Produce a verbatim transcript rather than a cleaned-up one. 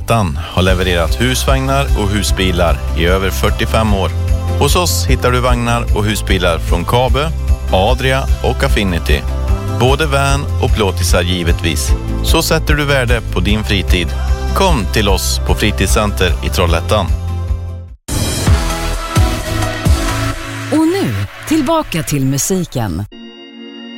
Trollhättan har levererat husvagnar och husbilar i över fyrtiofem år. Hos oss hittar du vagnar och husbilar från Kabe, Adria och Affinity. Både van och plåtisar givetvis. Så sätter du värde på din fritid. Kom till oss på Fritidscenter i Trollhättan. Och nu, tillbaka till musiken.